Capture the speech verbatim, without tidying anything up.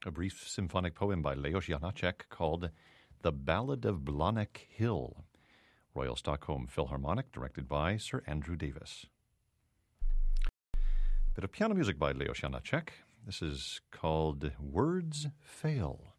a brief symphonic poem by Leos Janáček called The Ballad of Blanek Hill, Royal Stockholm Philharmonic, directed by Sir Andrew Davis. Bit of piano music by Leos Janáček. This is called Words Fail.